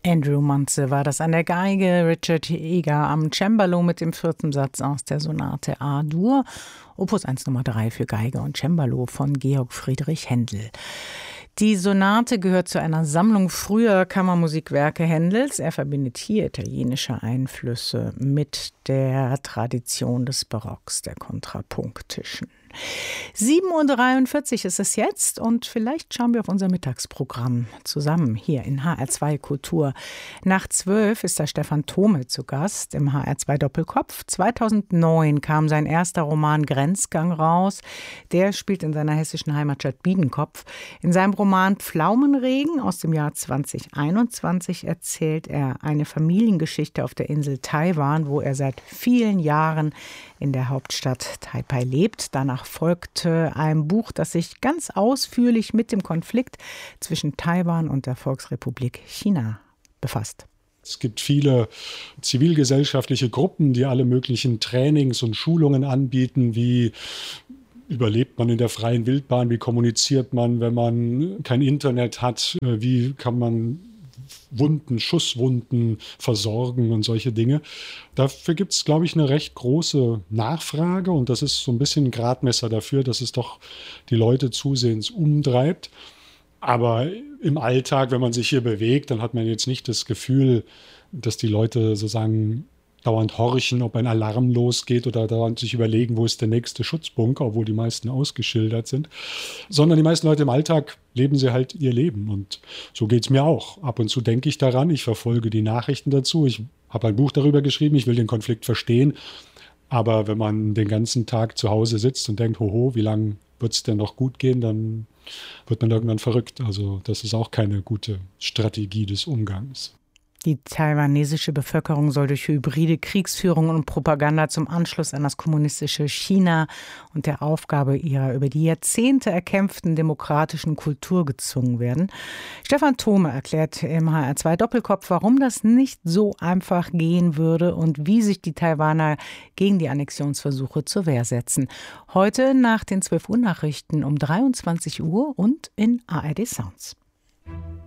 Andrew Muntze war das an der Geige, Richard Eger am Cembalo mit dem 4. Satz aus der Sonate A-Dur, Opus 1 Nummer 3 für Geige und Cembalo von Georg Friedrich Händel. Die Sonate gehört zu einer Sammlung früher Kammermusikwerke Händels. Er verbindet hier italienische Einflüsse mit der Tradition des Barocks, der kontrapunktischen. 7:43 Uhr ist es jetzt und vielleicht schauen wir auf unser Mittagsprogramm zusammen hier in HR2 Kultur. Nach 12 ist der Stefan Thome zu Gast im HR2 Doppelkopf. 2009 kam sein erster Roman Grenzgang raus. Der spielt in seiner hessischen Heimatstadt Biedenkopf. In seinem Roman Pflaumenregen aus dem Jahr 2021 erzählt er eine Familiengeschichte auf der Insel Taiwan, wo er seit vielen Jahren in der Hauptstadt Taipei lebt. Danach folgte ein Buch, das sich ganz ausführlich mit dem Konflikt zwischen Taiwan und der Volksrepublik China befasst. Es gibt viele zivilgesellschaftliche Gruppen, die alle möglichen Trainings und Schulungen anbieten, wie überlebt man in der freien Wildbahn, wie kommuniziert man, wenn man kein Internet hat, wie kann man Schusswunden versorgen und solche Dinge. Dafür gibt es, glaube ich, eine recht große Nachfrage und das ist so ein bisschen ein Gradmesser dafür, dass es doch die Leute zusehends umtreibt. Aber im Alltag, wenn man sich hier bewegt, dann hat man jetzt nicht das Gefühl, dass die Leute sozusagen dauernd horchen, ob ein Alarm losgeht oder dauernd sich überlegen, wo ist der nächste Schutzbunker, obwohl die meisten ausgeschildert sind. Sondern die meisten Leute im Alltag leben sie halt ihr Leben. Und so geht es mir auch. Ab und zu denke ich daran, ich verfolge die Nachrichten dazu. Ich habe ein Buch darüber geschrieben, ich will den Konflikt verstehen. Aber wenn man den ganzen Tag zu Hause sitzt und denkt, hoho, wie lange wird es denn noch gut gehen, dann wird man irgendwann verrückt. Also das ist auch keine gute Strategie des Umgangs. Die taiwanesische Bevölkerung soll durch hybride Kriegsführung und Propaganda zum Anschluss an das kommunistische China und der Aufgabe ihrer über die Jahrzehnte erkämpften demokratischen Kultur gezwungen werden. Stefan Thome erklärt im HR2 Doppelkopf, warum das nicht so einfach gehen würde und wie sich die Taiwaner gegen die Annexionsversuche zur Wehr setzen. Heute nach den 12 Uhr Nachrichten um 23 Uhr und in ARD Sounds.